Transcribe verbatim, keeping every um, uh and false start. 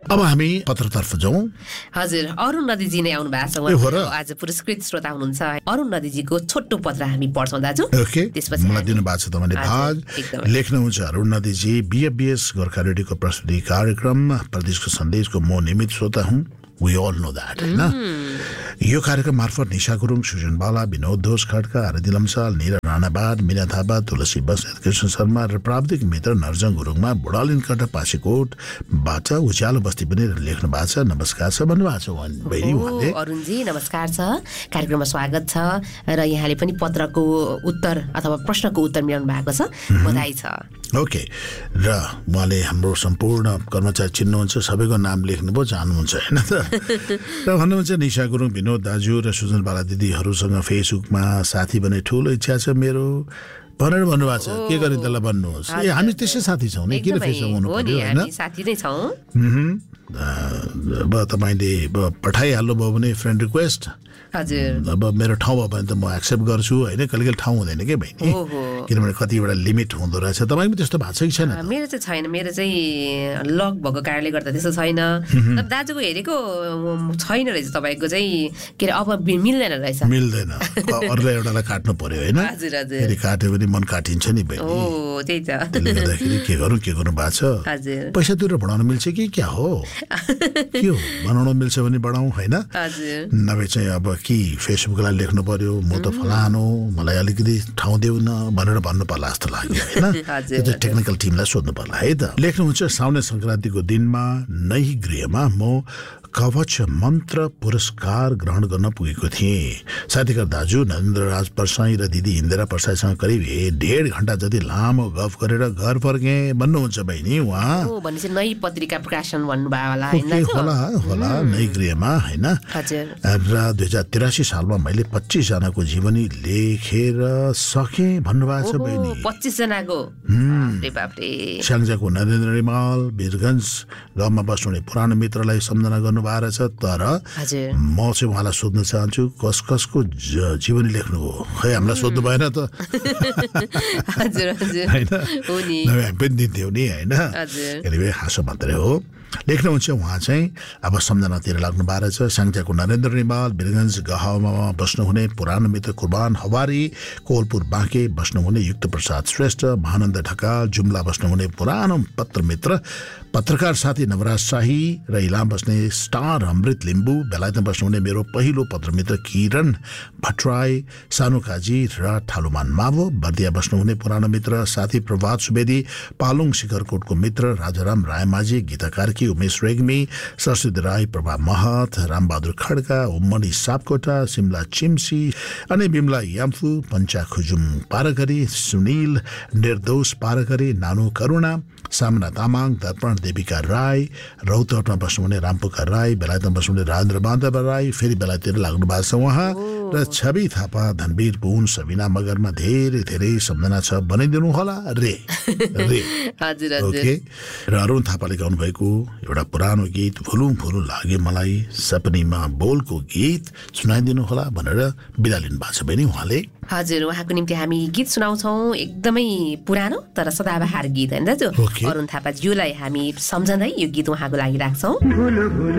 अब हामी पत्रतर्फ जाउँ। हजुर, अरुण नदीजी नै आउनु भएको छ, उहाँ आज पुरस्कृत श्रोता हुनुहुन्छ। अरुण नदीजीको छोटो पत्र हामी पढ्छौँ दाजु। ओके, मलाई दिनुभएको छ तपाईँले भाग। लेख्नुहुन्छ अरुण नदीजी, बिएफबिएस गोर्खा रेडियोको प्रस्तुति कार्यक्रम प्रदेशको सन्देशको म नियमित श्रोता हुँ। We all know that, हैन? यो कार्यक्रम मार्फत निशा गुरुङ, सुजन बाला, विनोद दोष खड्का, आरती लम्साल, निरा राणाबाद, मीना थापा, तुलसी बस्नेत, कृष्ण शर्मा र प्राविधिक मित्र नर्जङ गुरुङमा बुढालिन कटा पासीकोटबाट उज्यालो बस्ती पनि लेख्नु भएको छ। नमस्कार छ भन्नुभएको छ बहिनी उहाँले। अरुणजी नमस्कार छ, कार्यक्रममा स्वागत छ र यहाँले पनि पत्रको उत्तर अथवा प्रश्नको उत्तर मिलाउनु भएको छ, बधाई छ। ओके, र उहाँले हाम्रो सम्पूर्ण कर्मचारी चिन्नुहुन्छ, सबैको नाम लेख्नुभयो, जान्नुहुन्छ होइन त? र भन्नुहुन्छ निशा गुरुङ, विनोद दाजु र सुजन बाला दिदीहरूसँग फेसबुकमा साथी बने ठुलो इच्छा छ मेरो भनेर भन्नुभएको छ। के गर्ने त्यसलाई भन्नुहोस्। ए हामी त्यसै साथी छौँ नि, किन फेसबुक हुनु पर्यो होइन? साथी नै छौँ। अब तपाईँले पठाइहाल्नु भयो भने फ्रेन्ड रिक्वेस्ट, हजुर, अब मेरो ठाउँ भयो भने त म एक्सेप्ट गर्छु होइन। कहिले कहिले ठाउँ हुँदैन कि बहिनी, किनभने कतिवटा लिमिट हुँदो रहेछ। तपाईँको त्यस्तो भएको छ कि छैन? मेरो चाहिँ छैन, मेरो चाहिँ लक भएको कारणले गर्दा त्यस्तो छैन। तर दाजुको हेरेको छैन रहेछ, तपाईँको चाहिँ के अरे अब मिल्दैन रहेछ। मिल्दैन, अरूलाई एउटालाई काट्नु पर्यो होइन? हजुर हजुर, फेरि काट्यो भने मन काटिन्छ नि बहिनी। ओ त्यही त, त्यसले गर्दाखेरि के गरौँ के गर्नु भएको छ। हजुर, पैसा तिरेर बढाउनु मिल्छ कि क्या हो? के हो, बनाउनु मिल्छ भने बढाउँ होइन? हजुर, नभए चाहिँ अब कि फेसबुकलाई लेख्नु पर्यो म त फलानु, मलाई अलिकति ठाउँ देऊ न भनेर भन्नु पर्ला जस्तो लाग्यो होइन? त्यो चाहिँ टेक्निकल टिमलाई सोध्नु पर्ला है त। लेख्नुहुन्छ साउने सङ्क्रान्तिको दिनमा नै गृहमा म कवच मन्त्र पुरस्कार ग्रहण गर्न पुगेको थिएँ। साथीका दाजु नरेन्द्र राज परसाई र दिदी इन्दिरा परसाईसँग करिब डेढ घन्टा जति लामो गफ गरेर घर फर्केँ भन्नुहुन्छ बहिनी उहाँ। भनेपछि नै पत्रिका प्रकाशन भन्नुभयो होला होला होला नै गृहमा होइन? र दुई हजार तिरासी सालमा मैले पच्चिस जनाको जीवनी लेखेर सकेँ भन्नुभएको छ बहिनी। पच्चिस जनाको स्याङ्जाको नरेन्द्र रिमाल वीरगञ्ज गाउँमा बस्नुहुने पुरानो मित्रलाई सम्झना गर्नु रहेछ। तर म चाहिँ उहाँलाई सोध्न चाहन्छु कस कसको जीवनी लेख्नु हो? खै हामीलाई सोध्नु भएन त होइन? हामी पनि दिन्थ्यौँ नि होइन? कहिले हाँसो मात्रै हो। लेख्नुहुन्छ उहाँ चाहिँ अब सम्झनातिर लाग्नु भएको रहेछ। स्याङ्जाको नरेन्द्र रिमाल वीरगञ्ज गाउँमा बस्नुहुने पुरानो मित्र कुर्बान हवारी, कोलपुर बाँके बस्नुहुने युक्त प्रसाद श्रेष्ठ, महानन्द ढकाल जुम्ला बस्नुहुने पुरानो पत्र मित्र पत्रकार साथी नवराज शाही र इलाम बस्ने स्टार अमृत लिम्बू, बेलायतमा बस्नुहुने मेरो पहिलो पत्रमित्र किरण भट्टराई, सानु काजी र ठालुमान मावो, बर्दिया बस्नुहुने पुरानो मित्र साथी प्रभात सुवेदी, पालुङ शिखरकोटको मित्र राजाराम रायमाझी, गीता कार्की, उमेश रेग्मी, सरस्वती राई, प्रभा महत, रामबहादुर खड्का, उम्मनी सापकोटा, सिमला चिम्सी अनि बिमला याम्फू, पञ्चा खुजुम पारगरी, सुनिल निर्दोष पारगरी, नानु करुणा, सामना तामाङ, दर्पण देविका राई, रौतहटमा बस्नुहुने रामपुका राई, बेलायतमा बस्नुहुने राजेन्द्र बान्धव राई, फेरि बेलायततिर लाग्नु भएको छ उहाँ, र छवि थापा, धनवीर पुन, सबिना मगरमा धेरै धेरै सम्झना छ बनाइदिनु होला रे रे ओके। र अरुण थापाले गाउनु भएको एउटा पुरानो गीत फुलुङ फुलुङ लागे मलाई सपनीमा बोलको गीत सुनाइदिनु होला भनेर बिदा लिनु भएको छ बहिनी उहाँले। हजुर, उहाँको निम्ति हामी गीत सुनाउँछौँ, एकदमै पुरानो तर सदाबहार गीत होइन दाजु। अरुण थापाज्यूलाई हामी सम्झँदै यो गीत उहाँको लागि राख्छौँ।